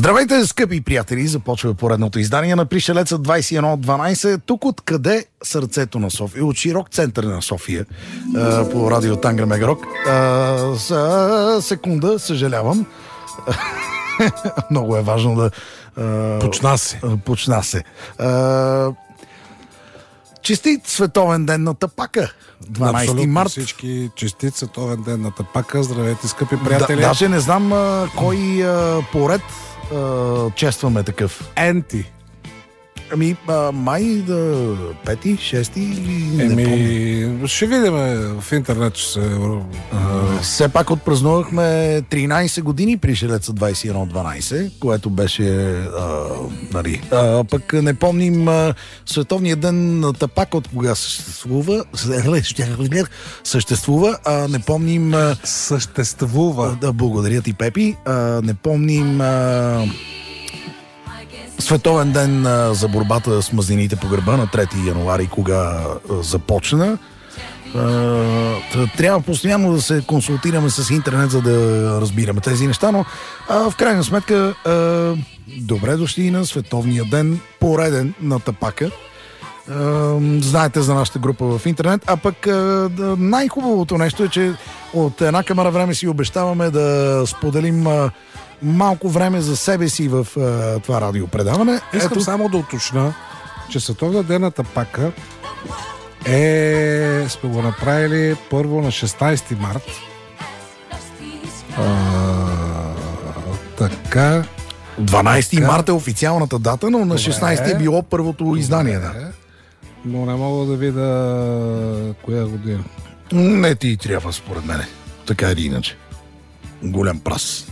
Здравейте, скъпи приятели! Започва поредното издание на Пришелеца 21:12. Тук откъде сърцето на София? От широк център на София по радио Тангра Мегарок. За секунда, съжалявам. Много е важно да... Почна се. Честит световен ден на тапака. 12 март. Всички честит световен ден на тапака. Здравейте, скъпи приятели. Даже не знам кой поред честваме такъв. Енти. Ами, май да пети, шести или не помня. Ще видим в интернет, че се... Все пак отпразнувахме 13 години Пришелеца 21:12, което беше пък не помним Световния ден на тапака от кога съществува, не помним... Съществува. Да, благодаря ти, Пепи. Не помним... Световен ден за борбата с мазнините по гърба на 3 януари, кога започна. Трябва постоянно да се консултираме с интернет, за да разбираме тези неща, но в крайна сметка добре дошли на Световния ден, пореден на тапака. Знаете за нашата група в интернет, а пък най-хубавото нещо е, че от една камера време си обещаваме да споделим малко време за себе си в това радиопредаване. Искам само да уточня, че Световния ден на тапака сме го направили първо на 16 март. Така. 12 март е официалната дата, но на 16 е било първото издание. Да. Но не мога да видя коя година. Не ти трябва, според мен. Така или иначе. Голям прас.